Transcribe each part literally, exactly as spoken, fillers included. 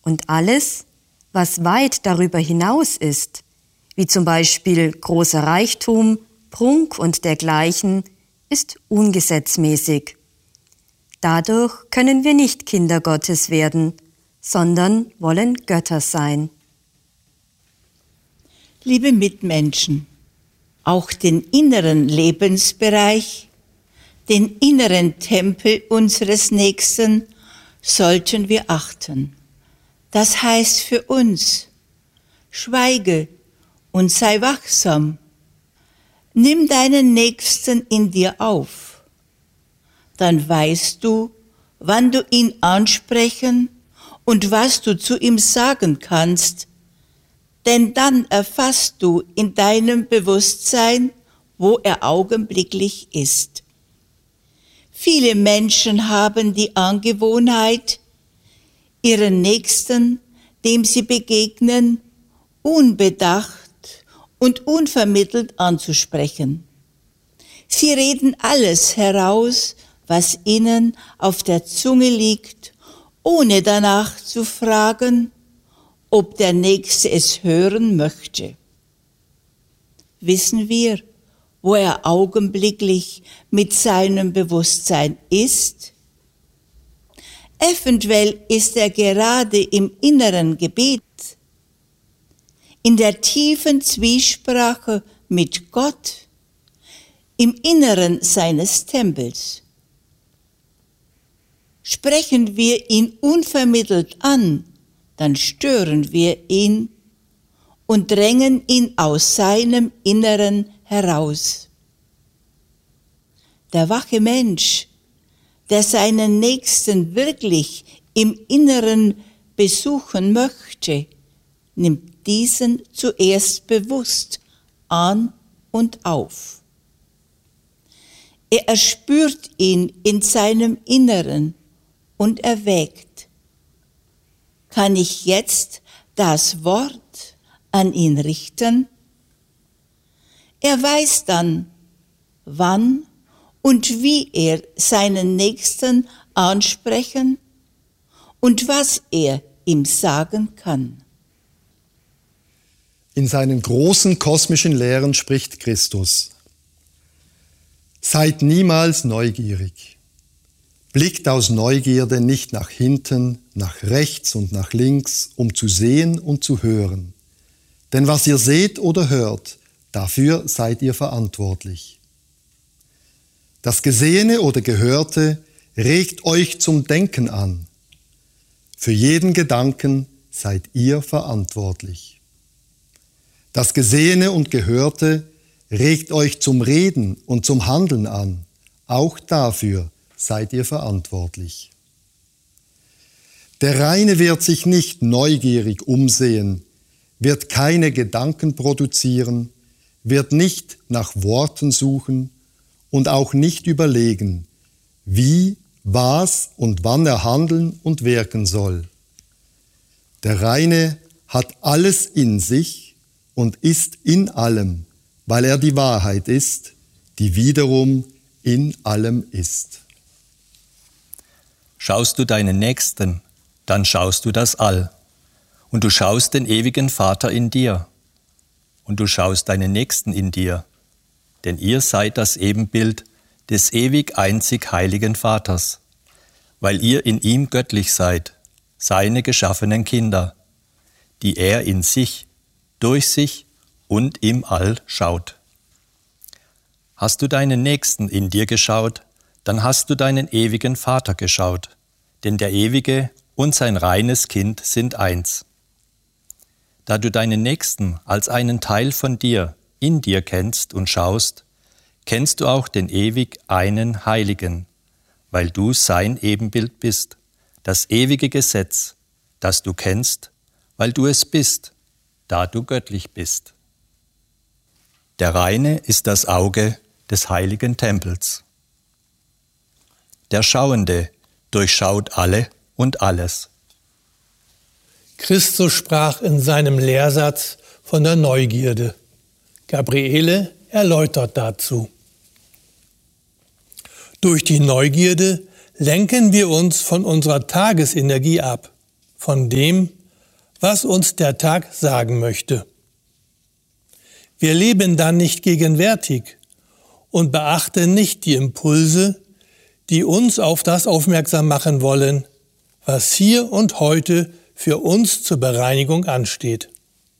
Und alles, was weit darüber hinaus ist, wie zum Beispiel großer Reichtum, Prunk und dergleichen, ist ungesetzmäßig. Dadurch können wir nicht Kinder Gottes werden, sondern wollen Götter sein. Liebe Mitmenschen, auch den inneren Lebensbereich, den inneren Tempel unseres Nächsten sollten wir achten. Das heißt für uns, schweige und sei wachsam. Nimm deinen Nächsten in dir auf. Dann weißt du, wann du ihn ansprechen und was du zu ihm sagen kannst, denn dann erfasst du in deinem Bewusstsein, wo er augenblicklich ist. Viele Menschen haben die Angewohnheit, ihren Nächsten, dem sie begegnen, unbedacht und unvermittelt anzusprechen. Sie reden alles heraus, was ihnen auf der Zunge liegt, ohne danach zu fragen, ob der Nächste es hören möchte. Wissen wir, wo er augenblicklich mit seinem Bewusstsein ist? Eventuell ist er gerade im inneren Gebet, in der tiefen Zwiesprache mit Gott, im Inneren seines Tempels. Sprechen wir ihn unvermittelt an, dann stören wir ihn und drängen ihn aus seinem Inneren heraus. Der wache Mensch, der seinen Nächsten wirklich im Inneren besuchen möchte, nimmt diesen zuerst bewusst an und auf. Er erspürt ihn in seinem Inneren und erwägt: Kann ich jetzt das Wort an ihn richten? Er weiß dann, wann und wie er seinen Nächsten ansprechen und was er ihm sagen kann. In seinen großen kosmischen Lehren spricht Christus: Seid niemals neugierig. Blickt aus Neugierde nicht nach hinten, nach rechts und nach links, um zu sehen und zu hören. Denn was ihr seht oder hört, dafür seid ihr verantwortlich. Das Gesehene oder Gehörte regt euch zum Denken an. Für jeden Gedanken seid ihr verantwortlich. Das Gesehene und Gehörte regt euch zum Reden und zum Handeln an. Auch dafür seid ihr verantwortlich. Der Reine wird sich nicht neugierig umsehen, wird keine Gedanken produzieren, wird nicht nach Worten suchen und auch nicht überlegen, wie, was und wann er handeln und wirken soll. Der Reine hat alles in sich und ist in allem, weil er die Wahrheit ist, die wiederum in allem ist. Schaust du deinen Nächsten, dann schaust du das All. Und du schaust den ewigen Vater in dir. Und du schaust deinen Nächsten in dir. Denn ihr seid das Ebenbild des ewig einzig heiligen Vaters, weil ihr in ihm göttlich seid, seine geschaffenen Kinder, die er in sich, durch sich und im All schaut. Hast du deinen Nächsten in dir geschaut, dann hast du deinen ewigen Vater geschaut, denn der Ewige und sein reines Kind sind eins. Da du deinen Nächsten als einen Teil von dir in dir kennst und schaust, kennst du auch den ewig einen Heiligen, weil du sein Ebenbild bist, das ewige Gesetz, das du kennst, weil du es bist, da du göttlich bist. Der Reine ist das Auge des heiligen Tempels. Der Schauende durchschaut alle und alles. Christus sprach in seinem Lehrsatz von der Neugierde. Gabriele erläutert dazu. Durch die Neugierde lenken wir uns von unserer Tagesenergie ab, von dem, was uns der Tag sagen möchte. Wir leben dann nicht gegenwärtig und beachten nicht die Impulse, die uns auf das aufmerksam machen wollen, was hier und heute für uns zur Bereinigung ansteht.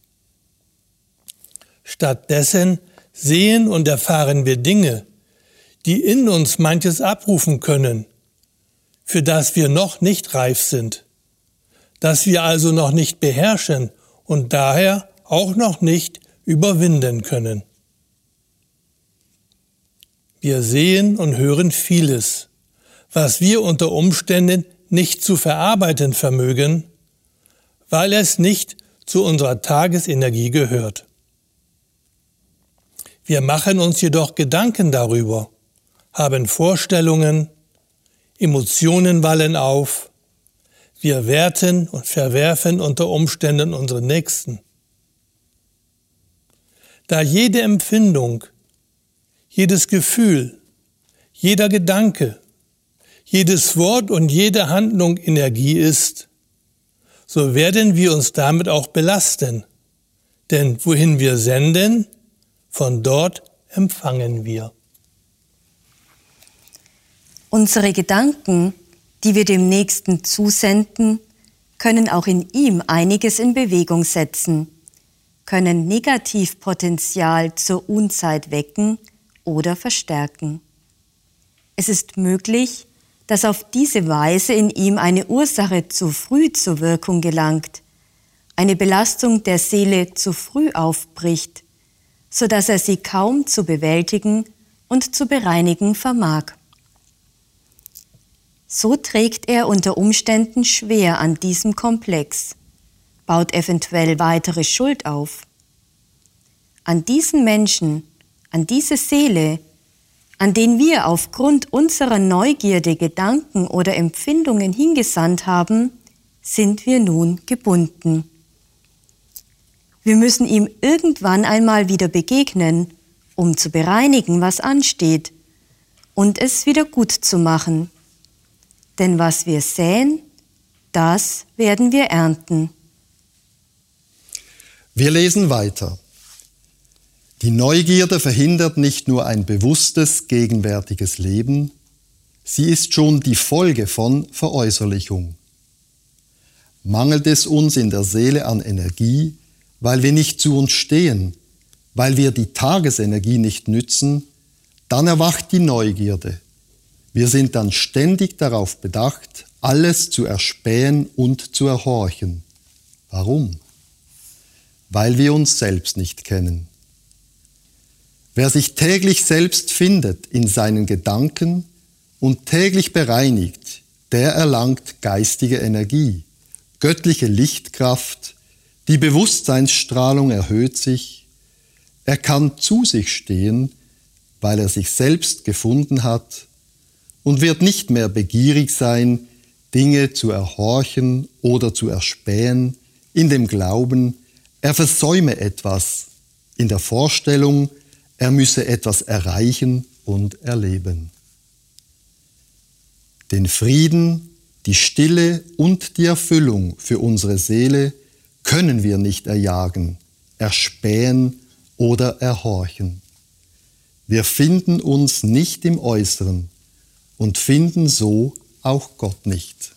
Stattdessen sehen und erfahren wir Dinge, die in uns manches abrufen können, für das wir noch nicht reif sind, das wir also noch nicht beherrschen und daher auch noch nicht überwinden können. Wir sehen und hören vieles, was wir unter Umständen nicht zu verarbeiten vermögen, weil es nicht zu unserer Tagesenergie gehört. Wir machen uns jedoch Gedanken darüber, haben Vorstellungen, Emotionen wallen auf, wir werten und verwerfen unter Umständen unsere Nächsten. Da jede Empfindung, jedes Gefühl, jeder Gedanke, jedes Wort und jede Handlung Energie ist, so werden wir uns damit auch belasten. Denn wohin wir senden, von dort empfangen wir. Unsere Gedanken, die wir dem Nächsten zusenden, können auch in ihm einiges in Bewegung setzen, können Negativpotenzial zur Unzeit wecken oder verstärken. Es ist möglich, dass auf diese Weise in ihm eine Ursache zu früh zur Wirkung gelangt, eine Belastung der Seele zu früh aufbricht, so dass er sie kaum zu bewältigen und zu bereinigen vermag. So trägt er unter Umständen schwer an diesem Komplex, baut eventuell weitere Schuld auf. An diesen Menschen, an diese Seele, an den wir aufgrund unserer Neugierde Gedanken oder Empfindungen hingesandt haben, sind wir nun gebunden. Wir müssen ihm irgendwann einmal wieder begegnen, um zu bereinigen, was ansteht, und es wieder gut zu machen. Denn was wir säen, das werden wir ernten. Wir lesen weiter. Die Neugierde verhindert nicht nur ein bewusstes, gegenwärtiges Leben, sie ist schon die Folge von Veräußerlichung. Mangelt es uns in der Seele an Energie, weil wir nicht zu uns stehen, weil wir die Tagesenergie nicht nützen, dann erwacht die Neugierde. Wir sind dann ständig darauf bedacht, alles zu erspähen und zu erhorchen. Warum? Weil wir uns selbst nicht kennen. Wer sich täglich selbst findet in seinen Gedanken und täglich bereinigt, der erlangt geistige Energie, göttliche Lichtkraft, die Bewusstseinsstrahlung erhöht sich, er kann zu sich stehen, weil er sich selbst gefunden hat, und wird nicht mehr begierig sein, Dinge zu erhorchen oder zu erspähen, in dem Glauben, er versäume etwas, in der Vorstellung, er müsse etwas erreichen und erleben. Den Frieden, die Stille und die Erfüllung für unsere Seele können wir nicht erjagen, erspähen oder erhorchen. Wir finden uns nicht im Äußeren und finden so auch Gott nicht.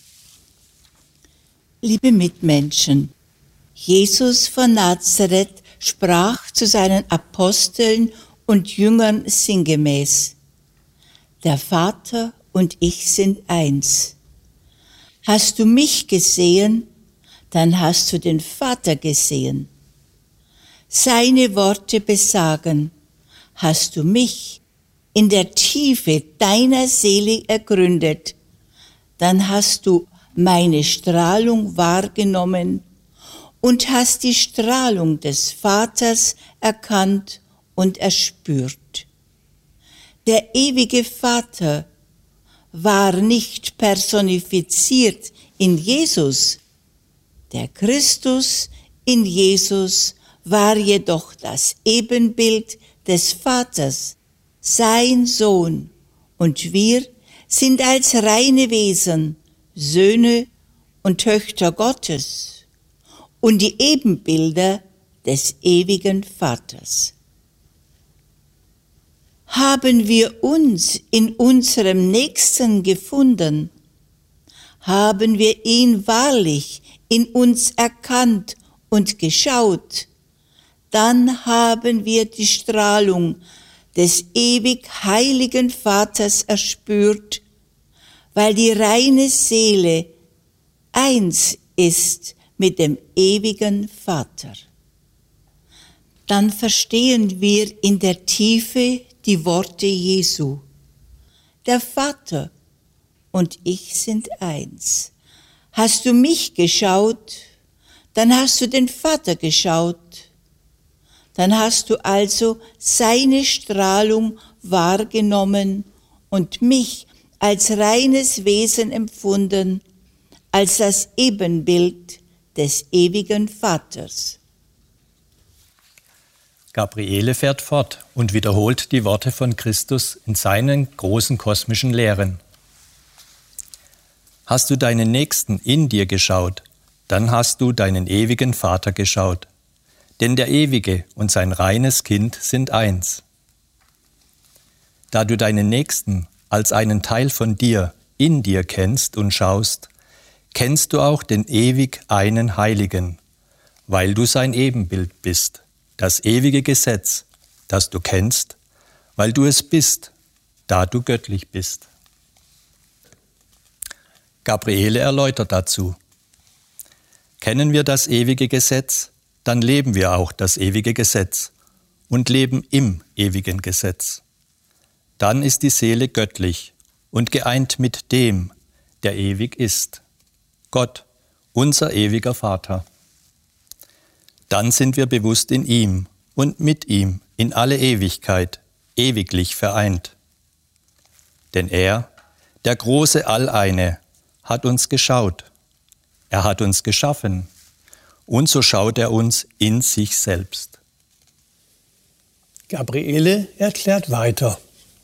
Liebe Mitmenschen, Jesus von Nazareth sprach zu seinen Aposteln und Jüngern sinngemäß: Der Vater und ich sind eins. Hast du mich gesehen, dann hast du den Vater gesehen. Seine Worte besagen: Hast du mich in der Tiefe deiner Seele ergründet, dann hast du meine Strahlung wahrgenommen und hast die Strahlung des Vaters erkannt und erspürt. Der ewige Vater war nicht personifiziert in Jesus. Der Christus in Jesus war jedoch das Ebenbild des Vaters, sein Sohn, und wir sind als reine Wesen Söhne und Töchter Gottes. und die Ebenbilder des ewigen Vaters. Haben wir uns in unserem Nächsten gefunden? Haben wir ihn wahrlich in uns erkannt und geschaut? Dann haben wir die Strahlung des ewig heiligen Vaters erspürt, weil die reine Seele eins ist mit dem ewigen Vater. Dann verstehen wir in der Tiefe die Worte Jesu. Der Vater und ich sind eins. Hast du mich geschaut, dann hast du den Vater geschaut. Dann hast du also seine Strahlung wahrgenommen und mich als reines Wesen empfunden, als das Ebenbild des ewigen Vaters. Gabriele fährt fort und wiederholt die Worte von Christus in seinen großen kosmischen Lehren. Hast du deinen Nächsten in dir geschaut, dann hast du deinen ewigen Vater geschaut. Denn der Ewige und sein reines Kind sind eins. Da du deinen Nächsten als einen Teil von dir in dir kennst und schaust, kennst du auch den ewig einen Heiligen, weil du sein Ebenbild bist, das ewige Gesetz, das du kennst, weil du es bist, da du göttlich bist. Gabriele erläutert dazu: Kennen wir das ewige Gesetz, dann leben wir auch das ewige Gesetz und leben im ewigen Gesetz. Dann ist die Seele göttlich und geeint mit dem, der ewig ist, Gott, unser ewiger Vater. Dann sind wir bewusst in ihm und mit ihm in alle Ewigkeit, ewiglich vereint. Denn er, der große Alleine, hat uns geschaut. Er hat uns geschaffen. Und so schaut er uns in sich selbst. Gabriele erklärt weiter.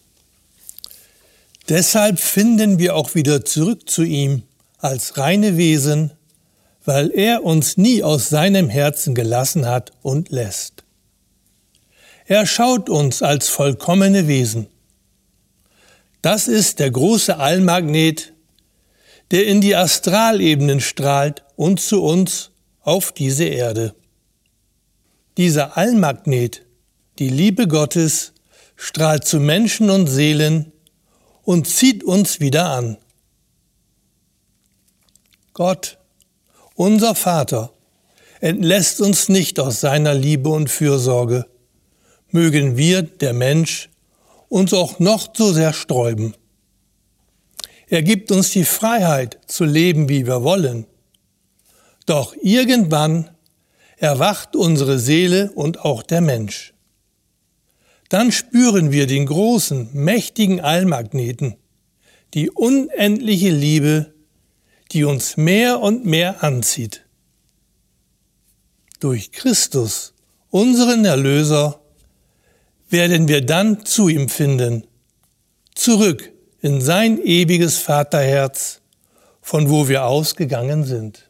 Deshalb finden wir auch wieder zurück zu ihm als reine Wesen, weil er uns nie aus seinem Herzen gelassen hat und lässt. Er schaut uns als vollkommene Wesen. Das ist der große Allmagnet, der in die Astralebenen strahlt und zu uns auf diese Erde. Dieser Allmagnet, die Liebe Gottes, strahlt zu Menschen und Seelen und zieht uns wieder an. Gott, unser Vater, entlässt uns nicht aus seiner Liebe und Fürsorge. Mögen wir, der Mensch, uns auch noch so sehr sträuben. Er gibt uns die Freiheit zu leben, wie wir wollen. Doch irgendwann erwacht unsere Seele und auch der Mensch. Dann spüren wir den großen, mächtigen Allmagneten, die unendliche Liebe, die uns mehr und mehr anzieht. Durch Christus, unseren Erlöser, werden wir dann zu ihm finden, zurück in sein ewiges Vaterherz, von wo wir ausgegangen sind.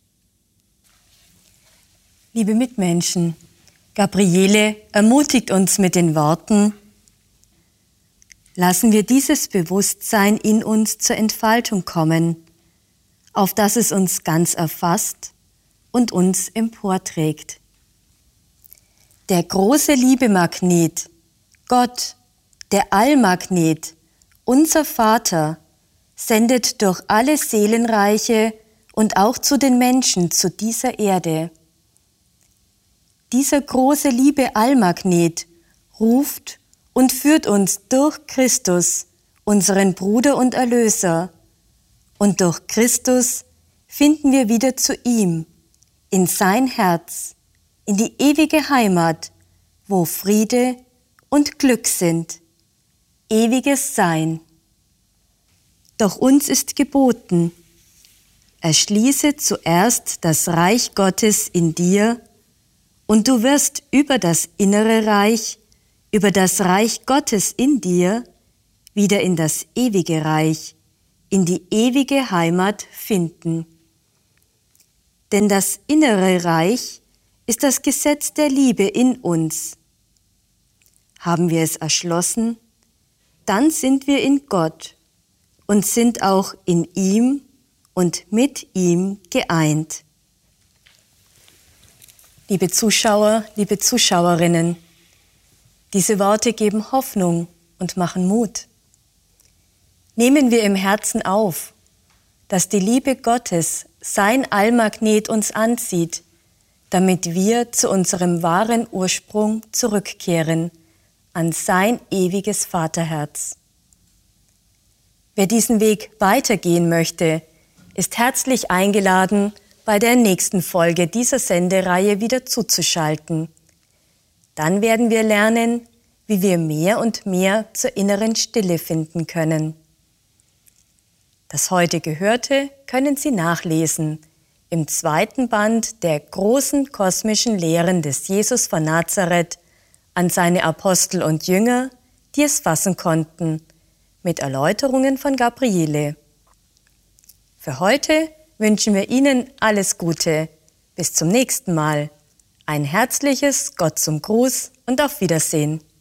Liebe Mitmenschen, Gabriele ermutigt uns mit den Worten: Lassen wir dieses Bewusstsein in uns zur Entfaltung kommen, auf dass es uns ganz erfasst und uns emporträgt. Der große Liebemagnet, Gott, der Allmagnet, unser Vater, sendet durch alle Seelenreiche und auch zu den Menschen zu dieser Erde. Dieser große Liebe-Allmagnet ruft und führt uns durch Christus, unseren Bruder und Erlöser. Und durch Christus finden wir wieder zu ihm, in sein Herz, in die ewige Heimat, wo Friede und Glück sind, ewiges Sein. Doch uns ist geboten: Erschließe zuerst das Reich Gottes in dir, und du wirst über das innere Reich, über das Reich Gottes in dir, wieder in das ewige Reich, in die ewige Heimat finden. Denn das innere Reich ist das Gesetz der Liebe in uns. Haben wir es erschlossen, dann sind wir in Gott und sind auch in ihm und mit ihm geeint. Liebe Zuschauer, liebe Zuschauerinnen, diese Worte geben Hoffnung und machen Mut. Nehmen wir im Herzen auf, dass die Liebe Gottes sein Allmagnet uns anzieht, damit wir zu unserem wahren Ursprung zurückkehren, an sein ewiges Vaterherz. Wer diesen Weg weitergehen möchte, ist herzlich eingeladen, bei der nächsten Folge dieser Sendereihe wieder zuzuschalten. Dann werden wir lernen, wie wir mehr und mehr zur inneren Stille finden können. Das heute Gehörte können Sie nachlesen im zweiten Band der großen kosmischen Lehren des Jesus von Nazareth an seine Apostel und Jünger, die es fassen konnten, mit Erläuterungen von Gabriele. Für heute wünschen wir Ihnen alles Gute. Bis zum nächsten Mal. Ein herzliches Gott zum Gruß und auf Wiedersehen.